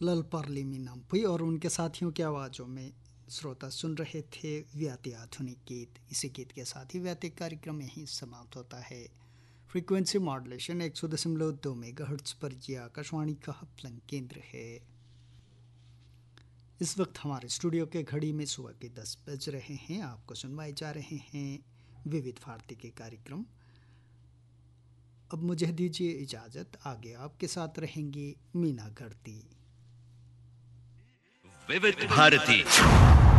लल पार्ली मीनाम्पुई और उनके साथियों की आवाज़ों में श्रोता सुन रहे थे व्याती आधुनिक गीत। इसी गीत के साथ ही व्याती कार्यक्रम यहीं समाप्त होता है। फ्रीक्वेंसी मॉड्यूलेशन 100.2 मेगाहर्ट्ज़ पर यह आकाशवाणी का हफ्लंग केंद्र है। इस वक्त हमारे स्टूडियो के घड़ी में सुबह के 10 बज रहे हैं। आपको सुनवाए जा रहे हैं विविध भारती के कार्यक्रम। अब मुझे दीजिए इजाज़त, आगे आपके साथ रहेंगी मीना घरती। विविध भारती।